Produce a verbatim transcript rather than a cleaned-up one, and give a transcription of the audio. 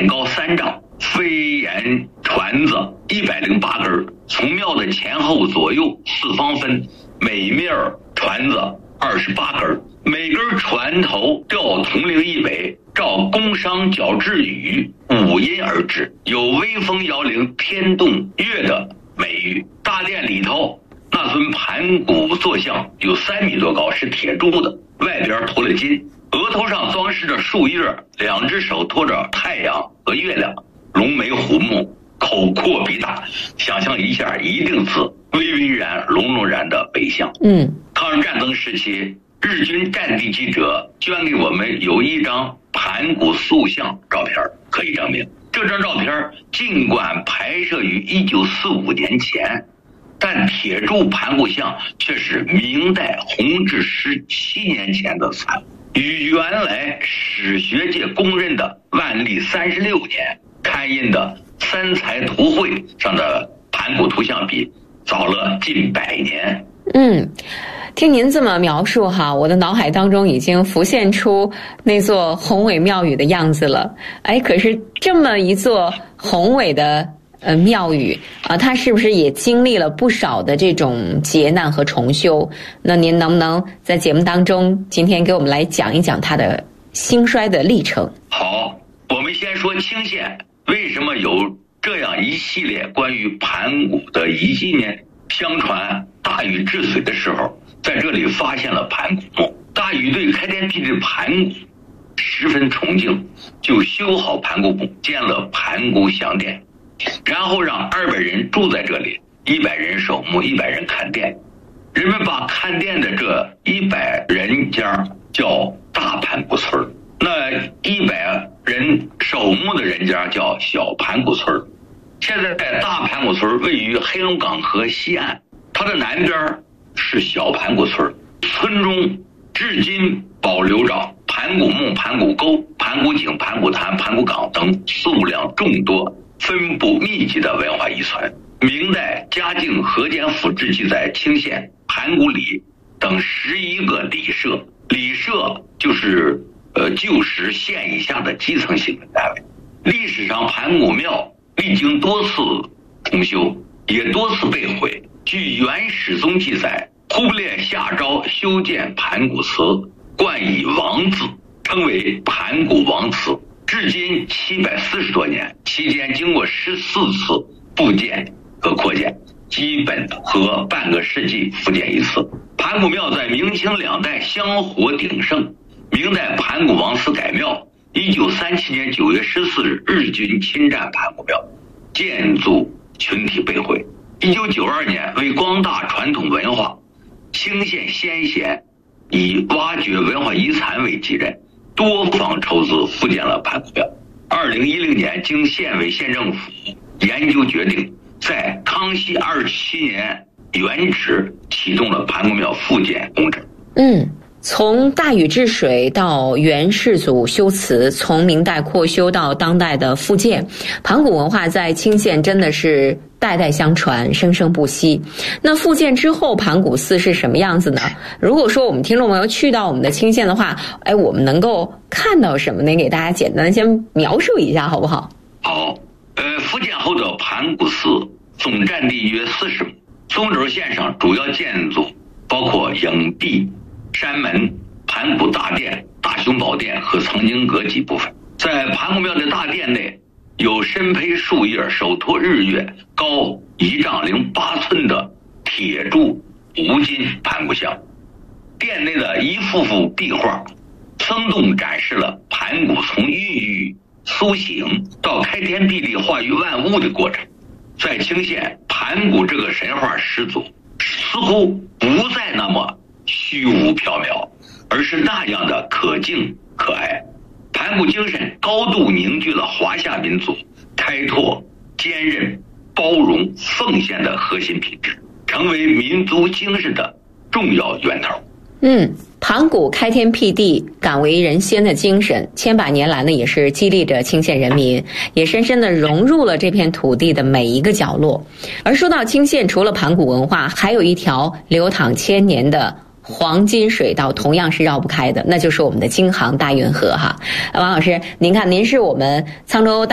建高三丈，飞檐船子一百零八根，从庙的前后左右四方分，每面船子二十八根，每根船头吊铜铃一尾，照宫商角徵羽五音而制，有微风摇铃天动乐的美誉。大殿里头那尊盘古坐像有三米多高，是铁铸的，外边涂了金，额头上装饰着树叶，两只手托着太阳和月亮，龙眉虎目，口阔鼻大，想象一下一定是巍巍然隆隆然的北相。 嗯， 抗日战争时期，日军战地记者捐给我们有一张盘古塑像照片可以证明。这张照片尽管拍摄于一九四五年前，但铁铸盘古像却是明代弘治十七年前的产物，与原来史学界公认的万历三十六年刊印的三才图会上的盘古图像比，早了近百年。 嗯，听您这么描述哈，我的脑海当中已经浮现出那座宏伟庙宇的样子了。哎，可是这么一座宏伟的呃庙宇啊，它是不是也经历了不少的这种劫难和重修？那您能不能在节目当中今天给我们来讲一讲它的兴衰的历程？ 好，我们先说清县为什么有这样一系列关于盘古的遗迹呢？相传大禹治水的时候，在这里发现了盘古墓。大禹对开天辟地盘古十分崇敬，就修好盘古墓，建了盘古享殿，然后让二百人住在这里，一百人守墓，一百人看殿。人们把看殿的这一百人家叫大盘古村，那一百人守墓的人家叫小盘古村。现在大盘古村位于黑龙江河西岸，它的南边是小盘古村，村中至今保留着盘古墓、盘古沟、盘古井、盘古潭、盘古岗等数量众多、分布密集的文化遗存。明代嘉靖河间府志记载，清县盘古里等十一个里社，里社就是呃旧时县以下的基层行政单位。历史上盘古庙历经多次重修，也多次被毁。据元史宗记载，忽必烈下诏修建盘古祠，冠以王字，称为盘古王祠，至今七百四十多年，期间经过十四次复建和扩建，基本和半个世纪复建一次。盘古庙在明清两代香火鼎盛，明代盘古王祠改庙，一九三七年九月十四日，日军侵占盘古庙，建筑群体被毁。一九九二年，为光大传统文化，清县先贤以挖掘文化遗产为己任，多方筹资复建了盘古庙。二零一零年，经县委县政府研究决定，在康熙二十七年原址启动了盘古庙复建工程。 嗯。从大禹治水到元世祖修祠，从明代扩修到当代的复建，盘古文化在清县真的是代代相传，生生不息。那复建之后，盘古寺是什么样子呢？如果说我们听众朋友去到我们的清县的话，哎，我们能够看到什么呢？给大家简单的先描述一下，好不好？ 好，呃，复建后的盘古寺总占地约四十亩，中轴线上主要建筑包括影壁、山门、盘古大殿、大雄宝殿和藏经阁几部分。在盘古庙的大殿内，有身披树叶、手托日月、高一丈零八寸的铁铸无金盘古像。殿内的一幅幅壁画，生动展示了盘古从孕育、苏醒到开天辟地、化育万物的过程。在清县，盘古这个神话始祖似乎不再那么虚无缥缈，而是那样的可敬可爱。盘古精神高度凝聚了华夏民族开拓、坚韧、包容、奉献的核心品质，成为民族精神的重要源头。 嗯，盘古开天辟地、敢为人先的精神，千百年来呢，也是激励着清县人民，也深深地融入了这片土地的每一个角落。而说到清县，除了盘古文化，还有一条流淌千年的黄金水道，同样是绕不开的，那就是我们的京杭大运河哈。王老师，您看，您是我们沧州大